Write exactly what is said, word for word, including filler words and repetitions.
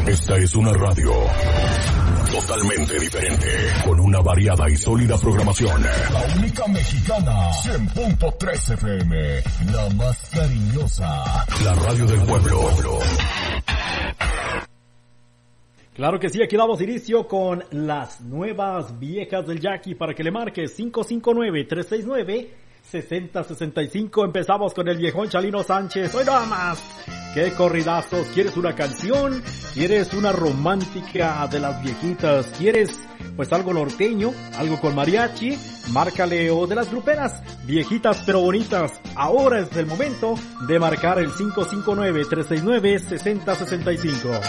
Esta es una radio totalmente diferente, con una variada y sólida programación. La única mexicana, cien punto tres F M, la más cariñosa. La radio del pueblo. Claro que sí, aquí damos inicio con las nuevas viejas del Jackie para que le marque cinco cinco nueve, tres seis nueve, seis cero seis cinco. Empezamos con el viejón Chalino Sánchez. Hoy nada más. ¡Qué corridazos! ¿Quieres una canción? ¿Quieres una romántica de las viejitas? ¿Quieres pues algo norteño? ¿Algo con mariachi? Márcale, o de las gruperas, viejitas pero bonitas. Ahora es el momento de marcar el cinco cinco nueve, tres seis nueve, seis cero seis cinco.